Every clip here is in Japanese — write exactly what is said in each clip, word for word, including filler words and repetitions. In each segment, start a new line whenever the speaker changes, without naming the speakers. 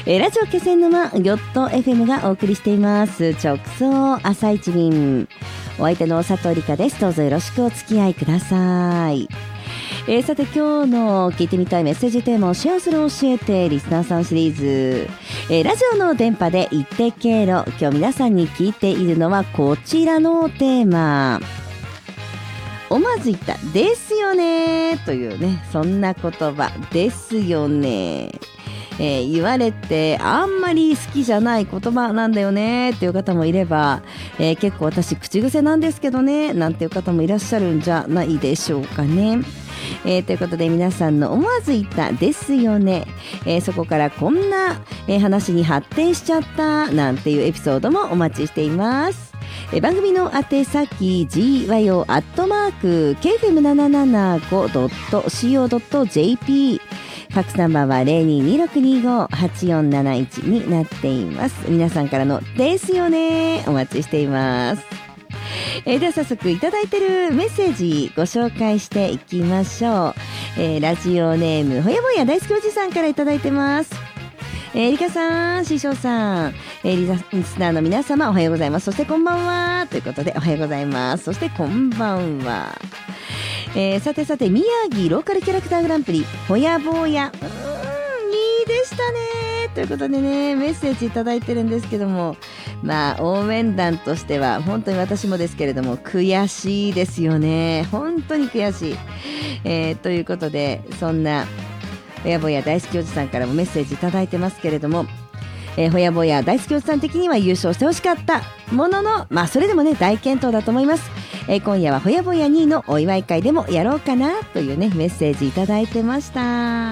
えー、ラジオ気仙沼ギョット エフエム がお送りしています直送朝一便。お相手の佐藤理香です。どうぞよろしくお付き合いください。えー、さて今日の聞いてみたいメッセージテーマをシェアする教えてリスナーさんシリーズ、えー、ラジオの電波で一定経路。今日皆さんに聞いているのはこちらのテーマ、思わず言ったですよねというね、そんな言葉ですよね、えー、言われてあんまり好きじゃない言葉なんだよねっていう方もいれば、えー、結構私口癖なんですけどねなんていう方もいらっしゃるんじゃないでしょうかね。えー、ということで皆さんの思わず言ったですよね、えー、そこからこんな、えー、話に発展しちゃったなんていうエピソードもお待ちしています。えー、番組の宛先 ジーワイオー アットマーク ケーエフエムななななご ドット シーオー ドット ジェーピー、 ファックスナンバーは ゼロにーにーろくにーご はちよんなないちになっています。皆さんからのですよねお待ちしています。えー、では早速いただいているメッセージご紹介していきましょう。えー、ラジオネームほやぼや大好きおじさんからいただいてます。えー、リカさん、師匠さん、えー、リスナーの皆様おはようございます。そしてこんばんはということでおはようございます。そしてこんばんは。えー、さてさて宮城ローカルキャラクターグランプリほやぼや、うーんいいでしたねということでねメッセージいただいてるんですけども、まあ応援団としては本当に私もですけれども悔しいですよね。本当に悔しい、えー、ということでそんなほやぼや大好きおじさんからもメッセージいただいてますけれども、えー、ほやぼや大好きおじさん的には優勝してほしかったものの、まあそれでもね大健闘だと思います。えー、今夜はほやぼやにいのお祝い会でもやろうかなというねメッセージいただいてました。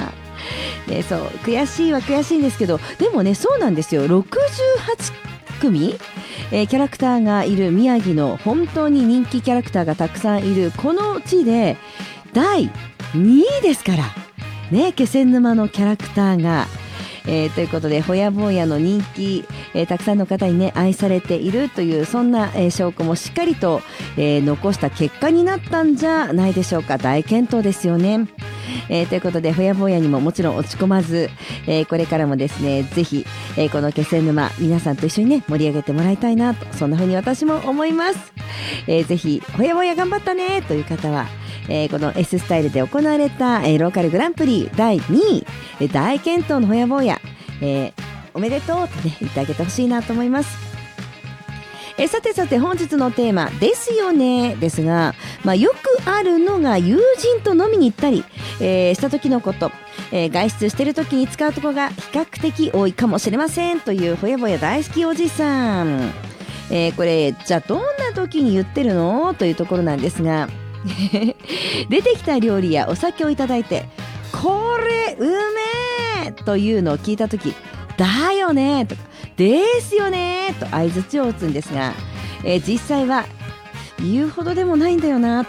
でそう悔しいは悔しいんですけど、でもねそうなんですよ、ろくじゅうはちくみ、えー、キャラクターがいる宮城の本当に人気キャラクターがたくさんいるこの地でだいにいですからね、気仙沼のキャラクターが、えー、ということでほやぼやの人気、えー、たくさんの方にね愛されているというそんな、えー、証拠もしっかりと、えー、残した結果になったんじゃないでしょうか。大健闘ですよね。えー、ということでほやぼやにももちろん落ち込まず、えー、これからもですねぜひ、えー、この気仙沼皆さんと一緒にね盛り上げてもらいたいなと、そんな風に私も思います。えー、ぜひほやぼや頑張ったねという方は、えー、この S スタイルで行われた、えー、ローカルグランプリだいにい、えー、大健闘のほやぼや、えー、おめでとうと、ね、言ってあげてほしいなと思います。えー、さてさて本日のテーマですよねですが、まあ、よくあるのが友人と飲みに行ったり、えー、した時のこと、えー、外出している時に使うところが比較的多いかもしれませんというほやぼや大好きおじさん、えー、これじゃあどんな時に言ってるのというところなんですが出てきた料理やお酒をいただいてこれうめえというのを聞いた時だよねとかですよねと相槌を打つんですが、えー、実際は言うほどでもないんだよなと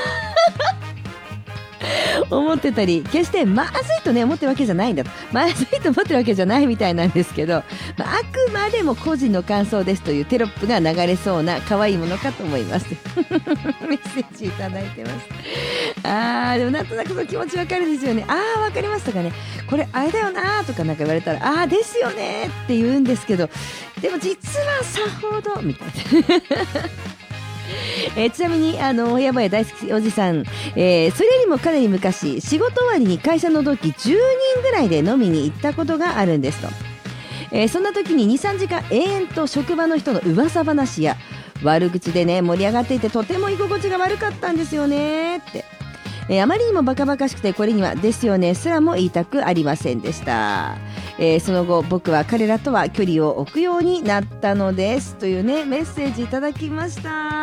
思ってたり、決してまずいとね思ってるわけじゃないんだと、まずいと思ってるわけじゃないみたいなんですけど、まあ、あくまでも個人の感想ですというテロップが流れそうな可愛いものかと思いますメッセージいただいてます。あーでもなんとなくその気持ちわかるんですよね。あーわかりますとかね、これあれだよなとかなんか言われたらあーですよねって言うんですけど、でも実はさほどみたいなえー、ちなみにあのほやぼや大好きおじさん、えー、それよりもかなり昔仕事終わりに会社の同期じゅうにんぐらいで飲みに行ったことがあるんですと、えー、そんな時に にさんじかん永遠と職場の人の噂話や悪口でね盛り上がっていてとても居心地が悪かったんですよねって、えー、あまりにもバカバカしくてこれにはですよねすらも言いたくありませんでした。えー、その後僕は彼らとは距離を置くようになったのですというねメッセージいただきました。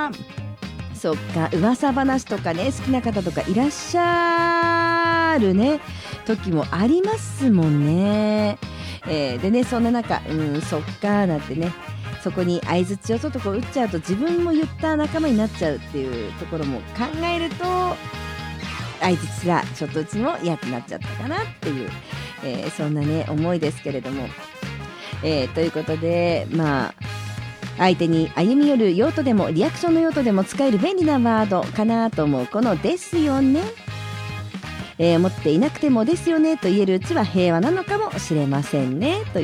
そっか、噂話とかね好きな方とかいらっしゃるね時もありますもんね。えー、でねそんな中うんそっかなんてねそこに相槌をちょっとこう打っちゃうと自分も言った仲間になっちゃうっていうところも考えると相槌すらちょっとうちも嫌になっちゃったかなっていう、えー、そんなね思いですけれども、えー、ということでまあ相手に歩み寄る用途でもリアクションの用途でも使える便利なワードかなと思うこのですよね、えー、持っていなくてもですよねと言えるうちは平和なのかもしれませんねという